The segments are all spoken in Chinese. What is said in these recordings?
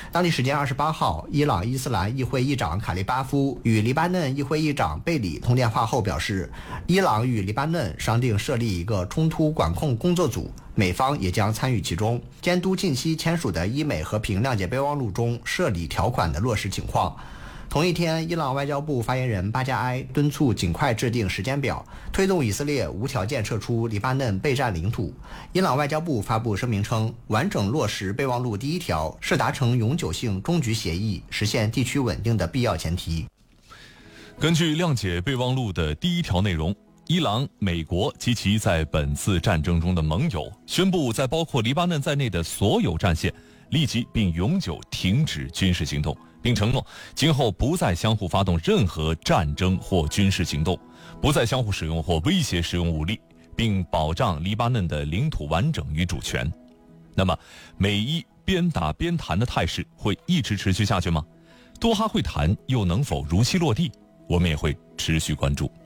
当地时间28号，伊朗伊斯兰议会议长卡利巴夫与黎巴嫩议会议长贝里通电话后表示，伊朗与黎巴嫩商定设立一个冲突管控工作组，美方也将参与其中，监督近期签署的伊美和平谅解备忘录中涉理条款的落实情况。同一天，伊朗外交部发言人巴加埃敦促尽快制定时间表，推动以色列无条件撤出黎巴嫩备战领土。伊朗外交部发布声明称，完整落实备忘录第1条是达成永久性终局协议、实现地区稳定的必要前提。 根据谅解备忘录的第1条内容，伊朗、美国及其在本次战争中的盟友宣布，在包括黎巴嫩在内的所有战线立即并永久停止军事行动，并承诺今后不再相互发动任何战争或军事行动，不再相互使用或威胁使用武力，并保障黎巴嫩的领土完整与主权。那么，美伊边打边谈的态势会一直持续下去吗？多哈会谈又能否如期落地？我们也会持续关注。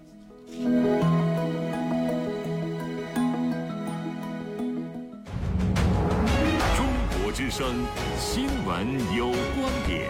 之声新闻有观点，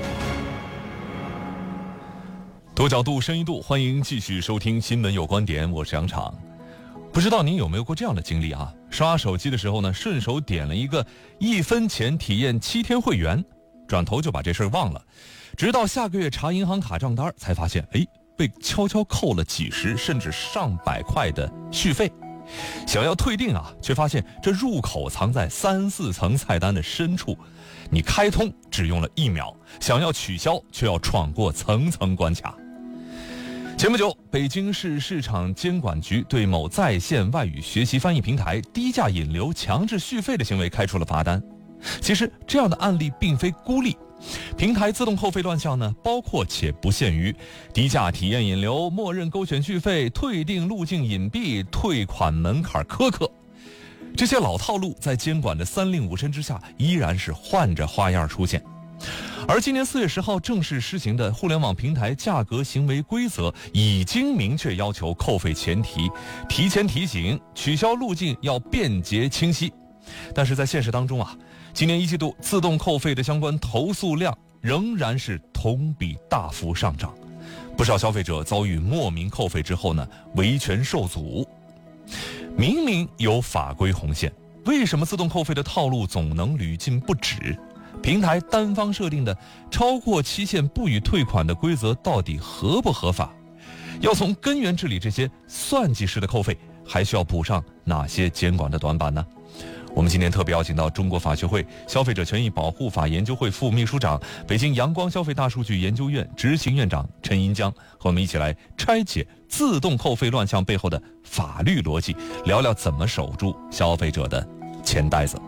多角度、深一度，欢迎继续收听新闻有观点，我是杨昶。不知道您有没有过这样的经历啊？刷手机的时候呢，顺手点了一个1分钱体验7天会员，转头就把这事儿忘了，直到下个月查银行卡账单才发现，被悄悄扣了几十甚至上百块的续费。想要退订啊，却发现这入口藏在3、4层菜单的深处，你开通只用了1秒，想要取消却要闯过层层关卡。前不久，北京市市场监管局对某在线外语学习翻译平台低价引流强制续费的行为开出了罚单。其实这样的案例并非孤立，平台自动扣费乱象呢，包括且不限于低价体验引流、默认勾选续费、退订路径隐蔽、退款门槛苛刻。这些老套路在监管的3令5申之下，依然是换着花样出现。而今年4月10号正式施行的互联网平台价格行为规则已经明确要求扣费前提提前提醒，取消路径要便捷清晰。但是在现实当中啊，今年1季度自动扣费的相关投诉量仍然是同比大幅上涨，不少消费者遭遇莫名扣费之后呢，维权受阻。明明有法规红线，为什么自动扣费的套路总能屡禁不止？平台单方设定的超过期限不予退款的规则到底合不合法？要从根源治理这些算计式的扣费，还需要补上哪些监管的短板呢？我们今天特别邀请到中国法学会消费者权益保护法研究会副秘书长、北京阳光消费大数据研究院执行院长陈银江，和我们一起来拆解自动扣费乱象背后的法律逻辑，聊聊怎么守住消费者的钱袋子。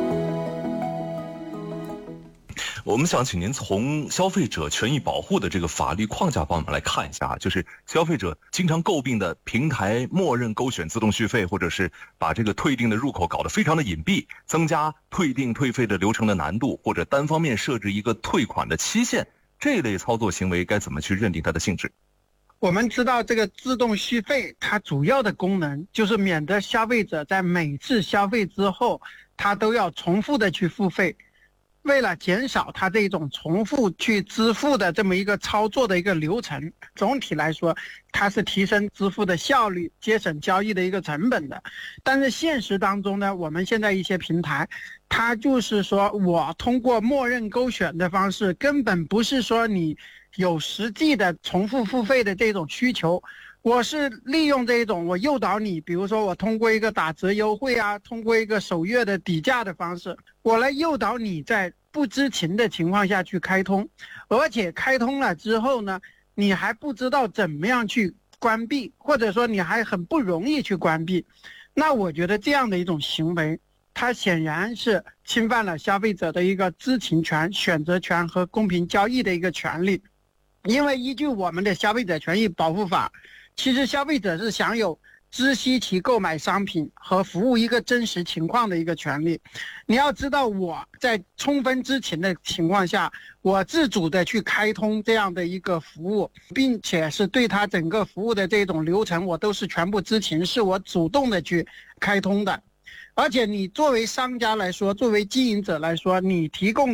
我们想请您从消费者权益保护的这个法律框架方面来看一下，就是消费者经常诟病的平台默认勾选自动续费，或者是把这个退订的入口搞得非常的隐蔽，增加退订退费的流程的难度，或者单方面设置一个退款的期限，这类操作行为该怎么去认定它的性质？ 我们知道这个自动续费它主要的功能就是免得消费者在每次消费之后他都要重复的去付费，为了减少它这种重复去支付的这么一个操作的一个流程，总体来说它是提升支付的效率，节省交易的一个成本的。但是现实当中呢，我们现在一些平台它就是说我通过默认勾选的方式，根本不是说你有实际的重复付费的这种需求，我是利用这种我诱导你，比如说我通过一个打折优惠啊，通过一个首月的底价的方式，我来诱导你在不知情的情况下去开通，而且开通了之后呢，你还不知道怎么样去关闭，或者说你还很不容易去关闭。那我觉得这样的一种行为，它显然是侵犯了消费者的一个知情权、选择权和公平交易的一个权利。因为依据我们的消费者权益保护法，其实消费者是享有知悉其购买商品和服务一个真实情况的一个权利。你要知道，我在充分知情的情况下，我自主的去开通这样的一个服务，并且是对它整个服务的这种流程我都是全部知情，是我主动的去开通的。而且你作为商家来说，作为经营者来说，你提供